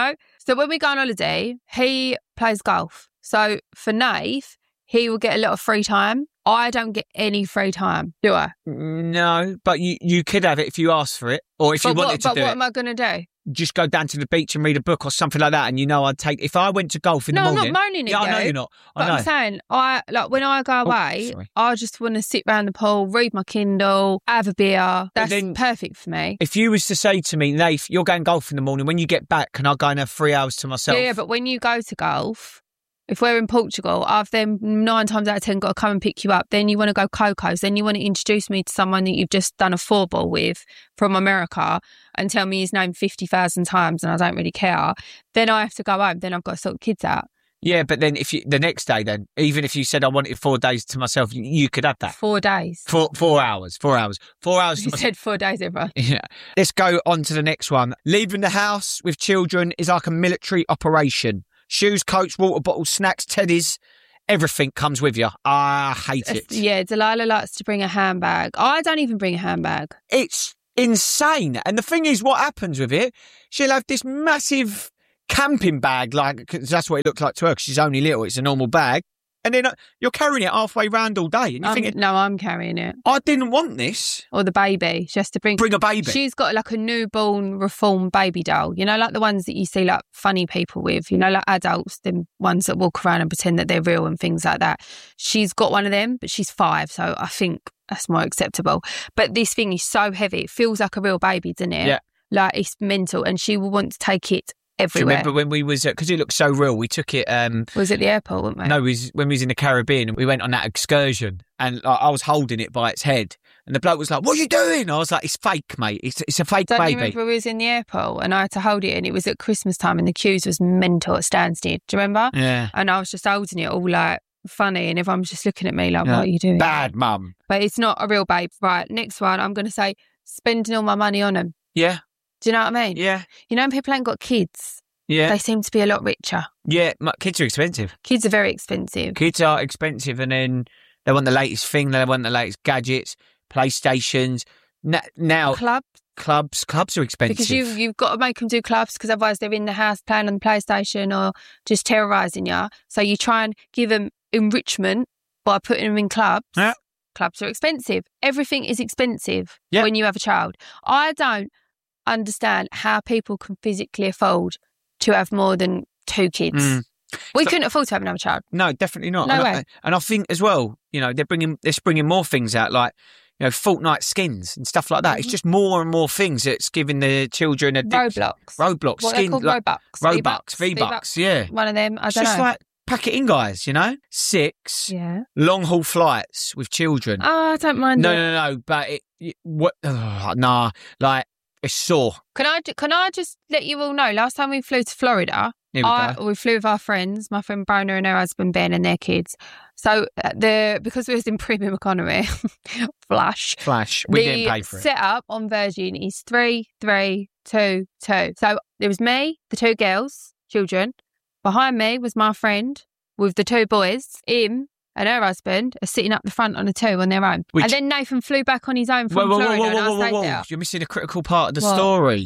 So when we go on holiday, he plays golf. So for Nath, he will get a lot of free time. I don't get any free time, do I? No, but you could have it if you asked for it, or if you wanted to do it. But what am I going to do? Just go down to the beach and read a book or something like that, and I'd take... If I went to golf in the morning... No, I'm not moaning at you. I know you're not. But I'm saying, when I go away, I just want to sit around the pool, read my Kindle, have a beer. That's perfect for me. If you was to say to me, Nath, you're going golf in the morning, when you get back, can I go and have 3 hours to myself? Yeah, but when you go to golf... If we're in Portugal, I've then 9 times out of 10 got to come and pick you up. Then you want to go Coco's. Then you want to introduce me to someone that you've just done a 4-ball with from America and tell me his name 50,000 times and I don't really care. Then I have to go home. Then I've got to sort the kids out. Yeah, but then the next day, then even if you said I wanted 4 days to myself, you could have that. 4 days. 4 hours. 4 hours. 4 hours. You said 4 days, everyone. Yeah. Let's go on to the next one. Leaving the house with children is like a military operation. Shoes, coats, water bottles, snacks, teddies, everything comes with you. I hate it. Yeah, Delilah likes to bring a handbag. I don't even bring a handbag. It's insane. And the thing is, what happens with it, she'll have this massive camping bag, like, 'cause that's what it looks like to her, 'cause she's only little. It's a normal bag. And then you're carrying it halfway round all day. And you're thinking, no, I'm carrying it. I didn't want this. Or the baby. She has to bring a baby. She's got like a newborn reformed baby doll. You know, like the ones that you see like funny people with, you know, like adults, the ones that walk around and pretend that they're real and things like that. She's got one of them, but she's 5. So I think that's more acceptable. But this thing is so heavy. It feels like a real baby, doesn't it? Yeah. Like it's mental. And she will want to take it everywhere. Do you remember when we was, because it looked so real, we took it... was at the airport, weren't we? No, when we was in the Caribbean, we went on that excursion and I was holding it by its head and the bloke was like, what are you doing? I was like, it's fake, mate. It's a fake Don't baby. you remember we was in the airport and I had to hold it and it was at Christmas time and the queues was mental at Stansted. Do you remember? Yeah. And I was just holding it all like funny and everyone was just looking at me like, what are you doing? Bad mum. But it's not a real babe. Right, next one, I'm going to say spending all my money on them. Yeah. Do you know what I mean? Yeah. You know when people ain't got kids? Yeah. They seem to be a lot richer. Yeah, kids are expensive. Kids are very expensive. Kids are expensive and then they want the latest thing, they want the latest gadgets, PlayStations. Now clubs are expensive. Because you've got to make them do clubs because otherwise they're in the house playing on the PlayStation or just terrorising you. So you try and give them enrichment by putting them in clubs. Yeah. Clubs are expensive. Everything is expensive Yeah. when you have a child. I don't understand how people can physically afford to have more than 2 kids. We couldn't afford to have another child. No, definitely not. No way. And I think as well, you know, they're bringing more things out, like, you know, Fortnite skins and stuff like that. It's just more and more things that's giving the children Roblox what skins, called like, Robux, V-Bucks, yeah. One of them. I It's don't just know. like pack it in, guys. You know, 6 Yeah. long haul flights with children. Oh, I don't mind. No. But like it's sore. Can I just let you all know? Last time we flew to Florida, we flew with our friends, my friend Brona and her husband Ben and their kids. So because we was in premium economy, Flash. We didn't pay for it. The setup on Virgin is 3, 3, 2, 2. So there was me, the 2 girls, children. Behind me was my friend with the 2 boys. Him and her husband are sitting up the front on the 2 on their own. And then Nathan flew back on his own from Florida and I stayed there. You're missing a critical part of the story.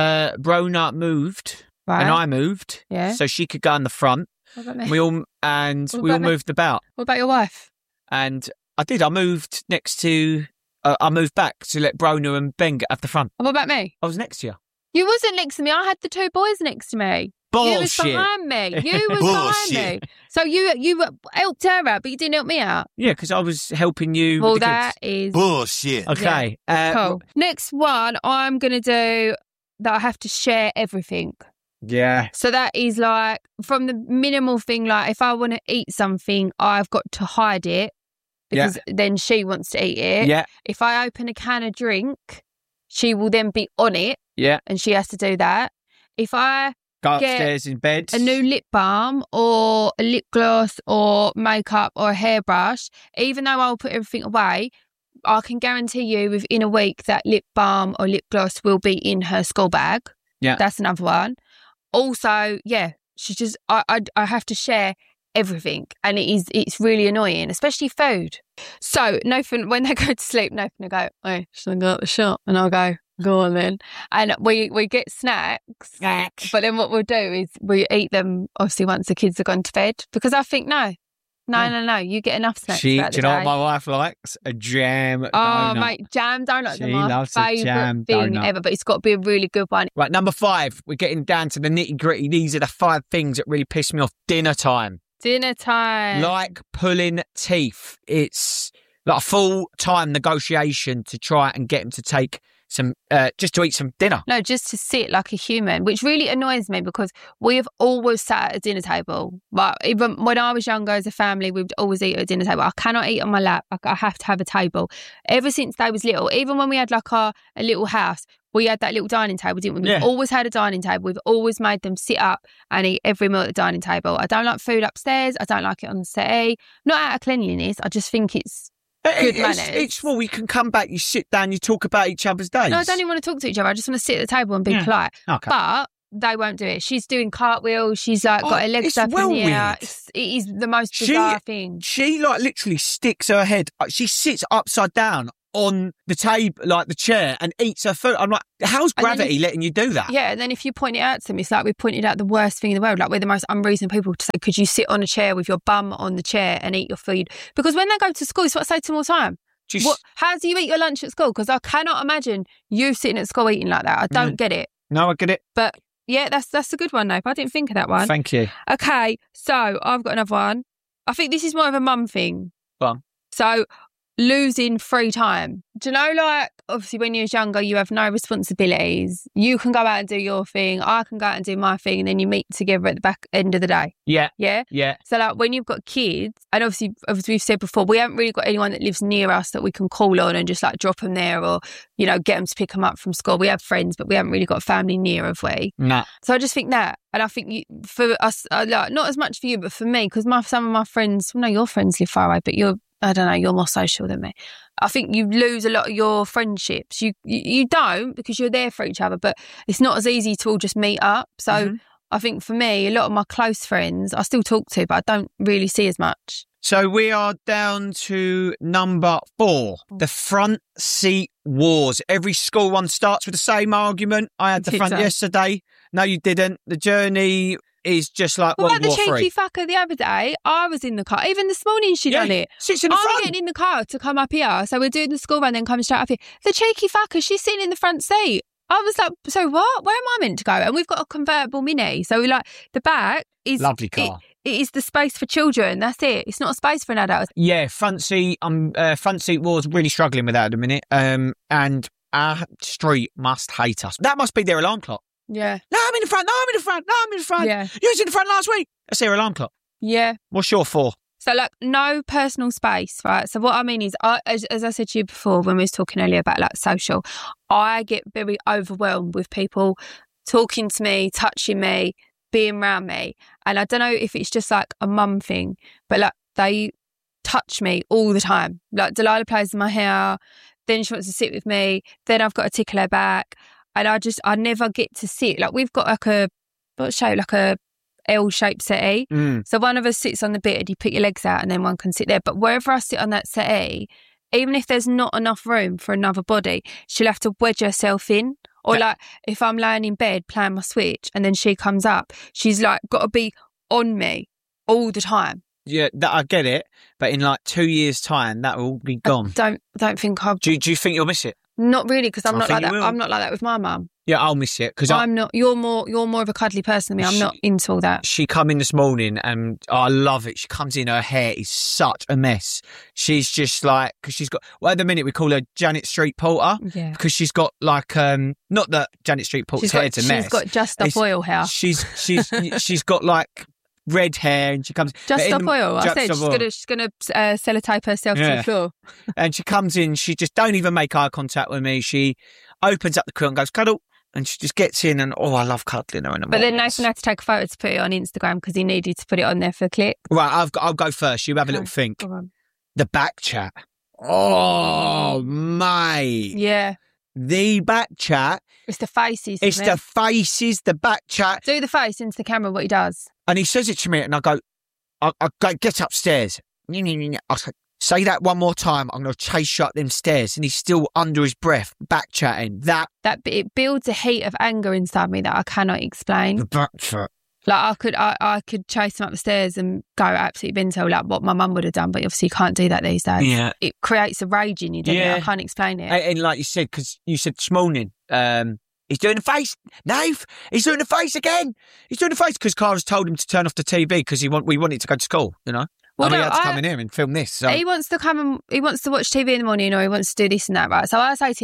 Brona moved and I moved, so she could go in the front. What about me? We all moved about. What about your wife? And I did. I moved next to. I moved back to let Brona and Ben get up the front. What about me? I was next to you. You wasn't next to me. I had the 2 boys next to me. Bullshit. You was behind me. You was behind me. So you helped her out, but you didn't help me out. Yeah, because I was helping you. Well, with the that kids. is bullshit. Okay. Cool. Next one, I'm going to do that I have to share everything. Yeah. So that is like from the minimal thing, like if I want to eat something, I've got to hide it because then she wants to eat it. Yeah. If I open a can of drink, she will then be on it. Yeah. And she has to do that. If I go upstairs in bed, a new lip balm or a lip gloss or makeup or a hairbrush, even though I'll put everything away, I can guarantee you within a week that lip balm or lip gloss will be in her school bag. Yeah. That's another one. Also, she's just, I have to share everything and it's really annoying, especially food. So Nathan, when they go to sleep, Nathan will go, "Hey, should I go out the shop?" And I'll go on then. And we get snacks. But then what we'll do is we eat them obviously once the kids have gone to bed because I think no, you get enough snacks. Do you know day. what my wife likes? A jam donut. Oh, mate, jam donuts are my loves a favourite jam thing donut. ever, but it's got to be a really good one. Right, number 5. We're getting down to the nitty gritty. These are the 5 things that really piss me off. Dinner time. Dinner time. Like pulling teeth. It's like a full-time negotiation to try and get him to take just to eat some dinner. No, just to sit like a human, which really annoys me because we have always sat at a dinner table. But even when I was younger as a family, we would always eat at a dinner table. I cannot eat on my lap. I have to have a table. Ever since they was little, even when we had like a little house, we had that little dining table, didn't we? We've always had a dining table. We've always made them sit up and eat every meal at the dining table. I don't like food upstairs. I don't like it on the settee. Not out of cleanliness. I just think it's good manners. It's small. You can come back, you sit down, you talk about each other's days. No, I don't even want to talk to each other. I just want to sit at the table and be polite. Okay. But they won't do it. She's doing cartwheels. She's like got her legs up in the air. It is the most bizarre thing. She like literally sticks her head. She sits upside down on the table, like the chair, and eats her food. I'm like, how's gravity letting you do that? Yeah, and then if you point it out to them, it's like we pointed out the worst thing in the world. Like we're the most unreasonable people to say, could you sit on a chair with your bum on the chair and eat your food? Because when they go to school, it's what I say to them all the time. How do you eat your lunch at school? Because I cannot imagine you sitting at school eating like that. I don't get it. No, I get it. But yeah, that's a good one, Nape. I didn't think of that one. Thank you. Okay, so I've got another one. I think this is more of a mum thing. So losing free time. Do you know, like, obviously when you're younger, you have no responsibilities. You can go out and do your thing. I can go out and do my thing. And then you meet together at the back end of the day. Yeah. Yeah? Yeah. So, like, when you've got kids, and obviously, as we've said before, we haven't really got anyone that lives near us that we can call on and just, like, drop them there or, you know, get them to pick them up from school. We have friends, but we haven't really got family near, have we? No. So I just think that. And I think for us, like, not as much for you, but for me, because some of my friends, well, no, your friends live far away, but you're more social than me. I think you lose a lot of your friendships. You don't, because you're there for each other, but it's not as easy to all just meet up. So I think for me, a lot of my close friends I still talk to, but I don't really see as much. So we are down to number 4, the front seat wars. Every school one starts with the same argument. I had the front yesterday. No, you didn't. The journey is just like What World about War the cheeky III. fucker the other day? I was in the car. Even this morning she done it. Sits in the I'm front. getting in the car to come up here. So we're doing the school run, then coming straight up here. The cheeky fucker, she's sitting in the front seat. I was like, so what? Where am I meant to go? And we've got a convertible Mini. So we like the back is lovely car. It is the space for children. That's it. It's not a space for an adult. Yeah, front seat wars, really struggling with that at the minute. And our street must hate us. That must be their alarm clock. Yeah. No, I'm in the front. No, I'm in the front. No, I'm in the front. Yeah. You was in the front last week. That's their alarm clock. Yeah. What's your 4? So, like, no personal space, right? So what I mean is, as I said to you before when we was talking earlier about, like, social, I get very overwhelmed with people talking to me, touching me, being around me. And I don't know if it's just, like, a mum thing, but, like, they touch me all the time. Like, Delilah plays in my hair, then she wants to sit with me, then I've got to tickle her back. And I never get to sit. Like, we've got like a L-shaped settee. So one of us sits on the bit and you put your legs out and then one can sit there. But wherever I sit on that settee, even if there's not enough room for another body, she'll have to wedge herself in. Or like if I'm laying in bed playing my Switch and then she comes up, she's like got to be on me all the time. Yeah, I get it. But in like 2 years' time, that will all be gone. I don't think I'll... Do you think you'll miss it? Not really, because I'm not like that. will. I'm not like that with my mum. Yeah, I'll miss it because I'm not. You're more of a cuddly person than me. I'm not into all that. She come in this morning and I love it. She comes in, her hair is such a mess. She's just like, because she's got, well, at the minute we call her Janet Street Porter. Yeah. Because she's got like, not that Janet Street Porter's hair's a mess. She's got just up oil hair. She's got like red hair and she comes just stop oil. I said oil. she's gonna sellotape herself to the floor. And she comes in, she just don't even make eye contact with me. She opens up the curtain and goes, cuddle, and she just gets in and I love cuddling her in the morning. But then Nathan had to take a photo to put it on Instagram because he needed to put it on there for a click. Right, I'll go first. You have a little think. The back chat. Oh mate. Yeah. The back chat. It's the faces. It's the faces, the back chat. Do the face into the camera what he does. And he says it to me and I go, get upstairs. I say that one more time. I'm going to chase you up them stairs. And he's still under his breath, back chatting. That it builds a heat of anger inside me that I cannot explain. The back chat. Like I could chase him up the stairs and go absolutely bento, like what my mum would have done, but obviously you can't do that these days. Yeah. It creates a rage in you, doesn't it? I can't explain it. And like you said, because you said this morning, he's doing the face. Nave, he's doing the face again. He's doing the face because Cara's told him to turn off the TV because we wanted to go to school, you know? Well, and we had to come in here and film this. So. He wants to come and he wants to watch TV in the morning or he wants to do this and that, right? So I say to him,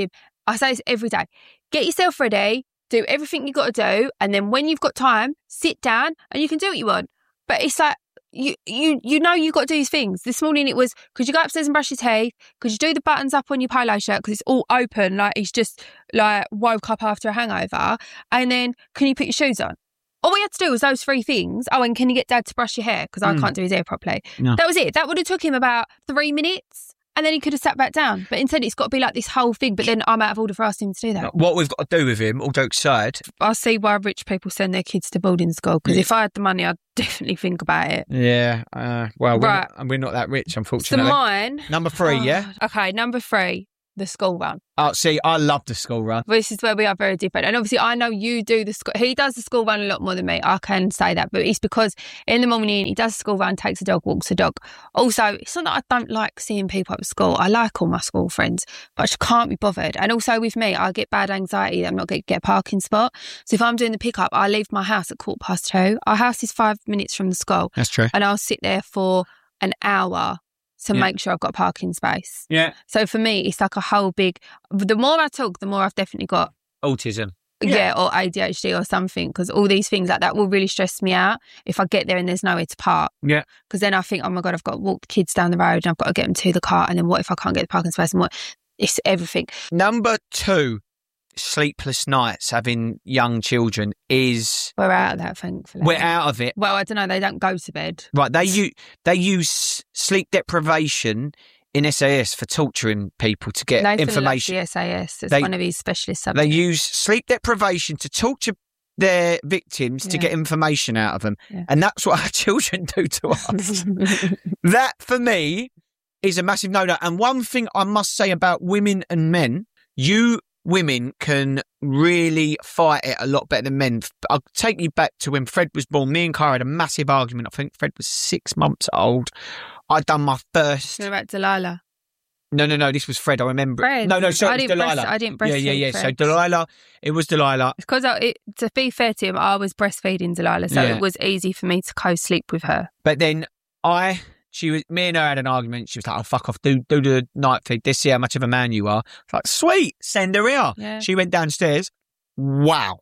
I say this every day. Get yourself ready, do everything you got to do, and then when you've got time, sit down and you can do what you want. But it's like, you know you've got to do these things. This morning it was, could you go upstairs and brush your teeth? Could you do the buttons up on your polo shirt because it's all open, like he's just like woke up after a hangover? And then, can you put your shoes on? All we had to do was those 3 things. Oh, and can you get Dad to brush your hair? Because I can't do his hair properly. No. That was it. That would have took him about 3 minutes. And then he could have sat back down. But instead, it's got to be like this whole thing. But then I'm out of order for asking him to do that. What we've got to do with him, all jokes aside. I see why rich people send their kids to boarding school. Because if I had the money, I'd definitely think about it. Yeah. Well, Right. we're not that rich, So unfortunately. mine. Number 3, yeah? Okay, number 3, the school run. Oh, see, I love the school run. This is where we are very different. And obviously, I know you do the school. He does the school run a lot more than me. I can say that. But it's because in the morning, he does the school run, takes the dog, walks the dog. Also, it's not that I don't like seeing people at school. I like all my school friends, but I just can't be bothered. And also with me, I get bad anxiety that I'm not going to get a parking spot. So if I'm doing the pickup, I leave my house at 2:15. Our house is 5 minutes from the school. That's true. And I'll sit there for an hour to make sure I've got a parking space. Yeah. So for me, it's like a whole big... The more I talk, the more I've definitely got... Autism. Yeah, or ADHD or something, because all these things like that will really stress me out if I get there and there's nowhere to park. Yeah. Because then I think, oh my God, I've got to walk the kids down the road and I've got to get them to the car, and then what if I can't get the parking space? And what? It's everything. Number 2, sleepless nights, having young children is... We're out of that, thankfully. We're out of it. Well, I don't know, they don't go to bed. Right, they use sleep deprivation in SAS for torturing people to get Nathan information. loves the SAS. It's one of his specialist subjects. They use sleep deprivation to torture their victims to get information out of them. Yeah. And that's what our children do to us. That, for me, is a massive no-no. And one thing I must say about women and men, you women can really fight it a lot better than men. I'll take you back to when Fred was born. Me and Cara had a massive argument. I think Fred was 6 months old. I'd done my first... You're about Delilah. No, this was Fred, I remember. Fred. No, sorry, it was Delilah. I didn't breastfeed Yeah. Fred. So Delilah, it was Delilah. Because to be fair to him, I was breastfeeding Delilah, so it was easy for me to co-sleep with her. But then me and her had an argument. She was like, oh, fuck off, do the night feed. Let's see how much of a man you are. It's like, sweet, send her here. Yeah. She went downstairs. Wow.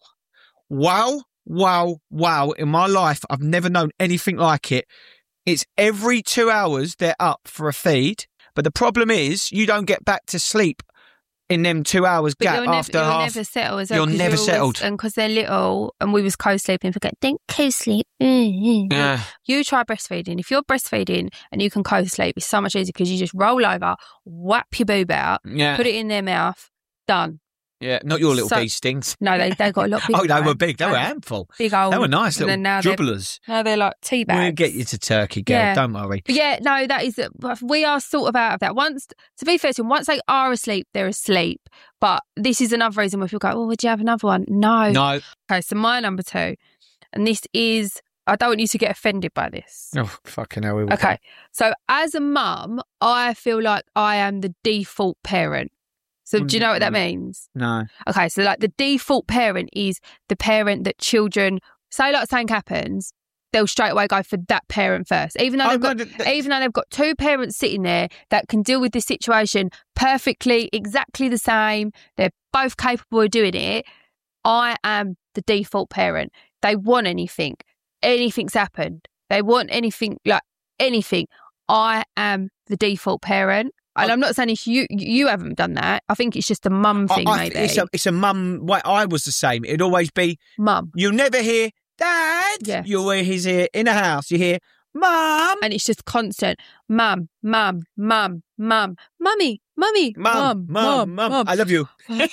In my life, I've never known anything like it. It's every 2 hours they're up for a feed. But the problem is you don't get back to sleep in them 2 hours gap after half. You'll never settle as well. You're never settled. And because they're little and we was co-sleeping, forget, don't co-sleep. Yeah. You try breastfeeding. If you're breastfeeding and you can co-sleep, it's so much easier because you just roll over, whap your boob out, put it in their mouth, done. Yeah, not your little bee stings. No, they got a lot bigger. Oh, they were big. They were a handful. Big old. They were nice little dribblers. Now they're like tea bags. We'll get you to Turkey, girl. Don't worry. But yeah, no, that is... We are sort of out of that. Once, to be fair to them, once they are asleep, they're asleep. But this is another reason where people go, oh, would you have another one? No. Okay, so my number 2, and this is... I don't want you to get offended by this. Oh, fucking hell. Okay, so as a mum, I feel like I am the default parent. So do you know what that means? No. Okay, so like the default parent is the parent that children, say like something happens, they'll straight away go for that parent first. Even though they've got 2 parents sitting there that can deal with this situation perfectly, exactly the same, they're both capable of doing it, I am the default parent. They want anything's happened. They want anything, I am the default parent. And I'm not saying if you haven't done that. I think it's just a mum thing, maybe. It's a mum. I was the same. It'd always be mum. You'll never hear Dad. Yeah. You'll hear his ear in the house. You hear Mum. And it's just constant. Mum, mum, mum, mum, mummy, mummy, mum, mum, mum. I love you.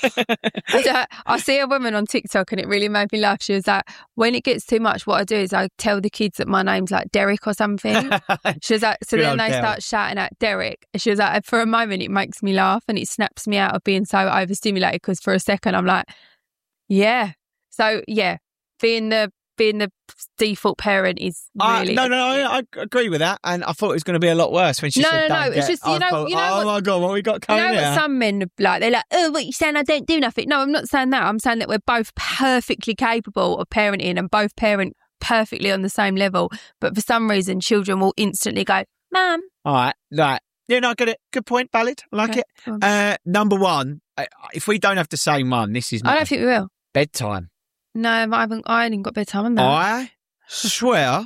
I see a woman on TikTok and it really made me laugh. She was like, when it gets too much, what I do is I tell the kids that my name's like Derek or something. She was like, so then they start shouting at Derek. She was like, for a moment it makes me laugh and it snaps me out of being so overstimulated because for a second I'm like, yeah. So yeah, being the default parent is really... I agree with that, and I thought it was going to be a lot worse when she said that. It's just, you know oh my God, what we got coming here? What some men like, they're like, oh, what you saying, I don't do nothing. No, I'm not saying that. I'm saying that we're both perfectly capable of parenting and both parent perfectly on the same level, but for some reason children will instantly go, Mum. All right, Yeah, no, I get it. Good point. Valid. I like it. Number one, if we don't have the same one, this is I don't think we will. bedtime. No, I ain't even got bedtime on that. I swear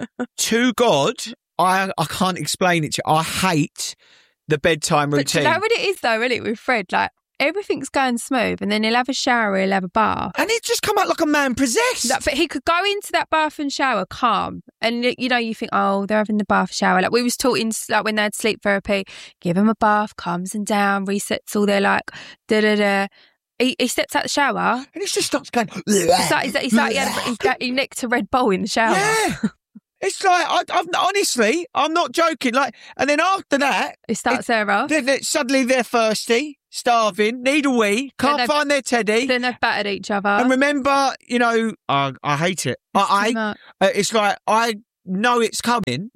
to God, I can't explain it to you. I hate the bedtime routine. But do you know what it is, though, really, with Fred? Like, everything's going smooth, and then he'll have a shower, he'll have a bath. And he'd just come out like a man possessed. But he could go into that bath and shower calm. And, you know, you think, oh, they're having the bath shower. Like, we was taught in, like, when they had sleep therapy, give them a bath, calms them down, resets all their, like, da-da-da. He steps out the shower. And he just starts going... It's like he nicked a Red Bull in the shower. Yeah. It's like, honestly, I'm not joking. Like, and then after that... It starts there off. Suddenly they're thirsty, starving, need a wee, can't find their teddy. Then they've battered each other. And remember, you know, I hate it. It's like, I know it's coming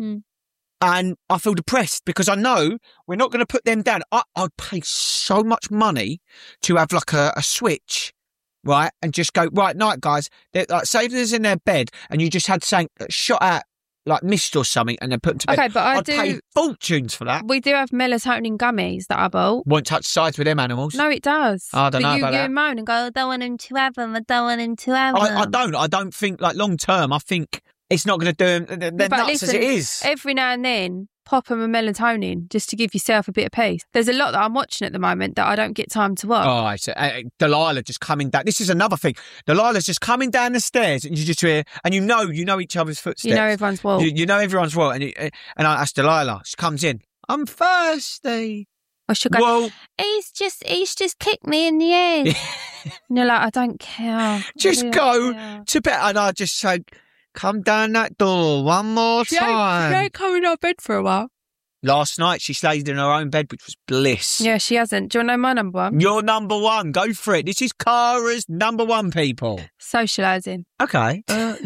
and I feel depressed because I know we're not going to put them down. I'd pay so much money to have like a switch, right? And just go, right, night, guys. Like, say if there's in their bed and you just had something shot at, like mist or something, and then put them to bed. Okay, but I'd pay fortunes for that. We do have melatonin gummies that I bought. Won't touch sides with them animals. No, it does. I don't know about that. You moan and go, I don't want him to have them. I don't want him to have them. I don't think, like, long term, I think it's not going to do them. They're nuts as it is. Every now and then, pop them a melatonin just to give yourself a bit of peace. There's a lot that I'm watching at the moment that I don't get time to watch. Oh, so, Delilah just coming down. This is another thing. Delilah's just coming down the stairs and you just hear, and you know each other's footsteps. You know everyone's wall. You know everyone's wall. And I ask Delilah, she comes in, I'm thirsty. Or she'll go, well, he's just kicked me in the head. And you're like, I don't care. Just go to bed. And I just say, come down that door one more time. She ain't coming out of bed for a while. Last night, she stayed in her own bed, which was bliss. Yeah, she hasn't. Do you want to know my number one? Your number one. Go for it. This is Cara's number one, people. Socialising. Okay.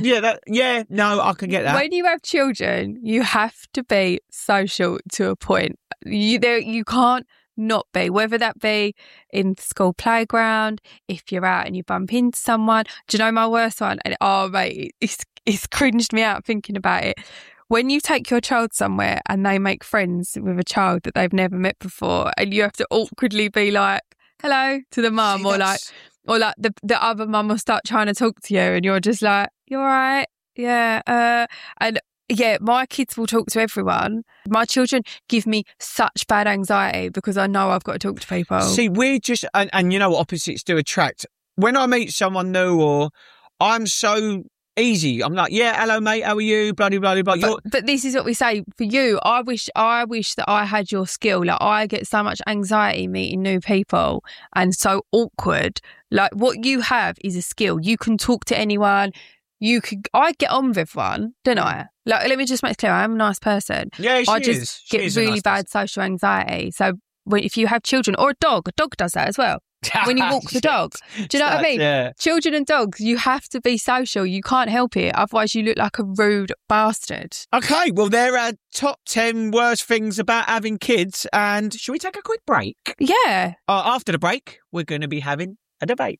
No, I can get that. When you have children, you have to be social to a point. You can't not be, whether that be in the school playground, if you're out and you bump into someone. Do you know my worst one? And mate, it's cringed me out thinking about it. When you take your child somewhere and they make friends with a child that they've never met before, and you have to awkwardly be like, hello to the mum, or like the other mum will start trying to talk to you and you're just like, you're all right? Yeah. And yeah, my kids will talk to everyone. My children give me such bad anxiety because I know I've got to talk to people. See, we're just, and you know what opposites do attract. When I meet someone new, or I'm so easy, I'm like, yeah, hello mate, how are you? Bloody blah blah. But this is what we say for you. I wish that I had your skill. Like, I get so much anxiety meeting new people and so awkward. Like, what you have is a skill. You can talk to anyone. I get on with everyone, don't I? Like, let me just make it clear, I am a nice person. Yeah, I just get really bad social anxiety. So if you have children or a dog does that as well. When you walk the dog. Do you know what I mean? Yeah. Children and dogs, you have to be social. You can't help it. Otherwise you look like a rude bastard. Okay, well, there are top 10 worst things about having kids. And should we take a quick break? Yeah. After the break, we're going to be having a debate.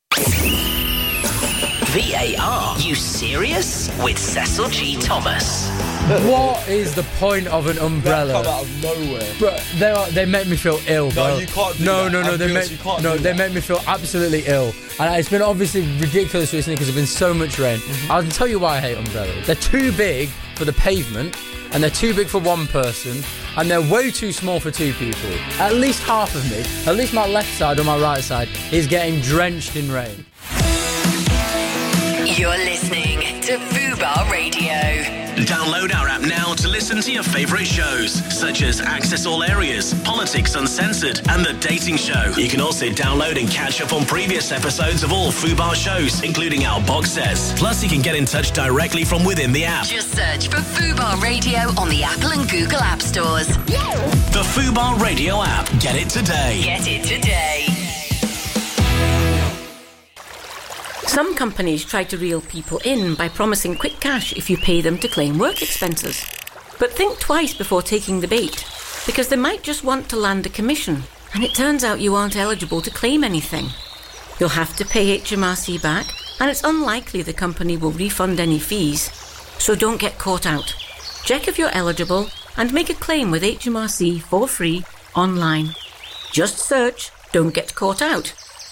VAR, you serious? With Cecil G. Thomas. What is the point of an umbrella? They come out of nowhere. Bro, they make me feel ill, bro. No, you can't do no, that. No, they make me feel absolutely ill. And it's been obviously ridiculous recently because there's been so much rain. I'll tell you why I hate umbrellas. They're too big for the pavement, and they're too big for one person, and they're way too small for two people. At least half of me, at least my left side or my right side, is getting drenched in rain. You're listening to Fubar Radio. Download our app now to listen to your favourite shows, such as Access All Areas, Politics Uncensored, and The Dating Show. You can also download and catch up on previous episodes of all Fubar shows, including our box sets. Plus, you can get in touch directly from within the app. Just search for Fubar Radio on the Apple and Google App Stores. The Fubar Radio app. Get it today. Get it today. Some companies try to reel people in by promising quick cash if you pay them to claim work expenses. But think twice before taking the bait, because they might just want to land a commission, and it turns out you aren't eligible to claim anything. You'll have to pay HMRC back, and it's unlikely the company will refund any fees. So don't get caught out. Check if you're eligible and make a claim with HMRC for free online. Just search Don't Get Caught Out.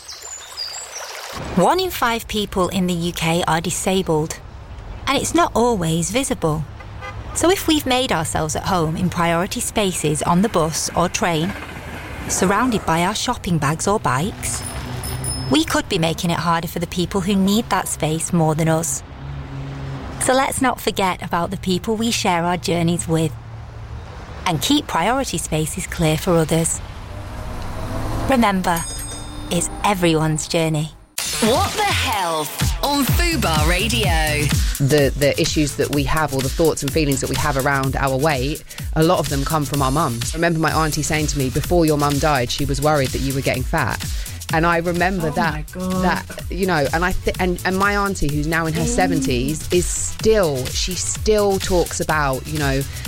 1 in 5 people in the UK are disabled, and it's not always visible. So if we've made ourselves at home in priority spaces on the bus or train, surrounded by our shopping bags or bikes, we could be making it harder for the people who need that space more than us. So let's not forget about the people we share our journeys with, and keep priority spaces clear for others. Remember, it's everyone's journey. What the Health on Fubar Radio. The issues that we have, or the thoughts and feelings that we have around our weight, a lot of them come from our mums. I remember my auntie saying to me, before your mum died, she was worried that you were getting fat. And I remember that, you know, and and my auntie, who's now in her 70s, she still talks about, you know,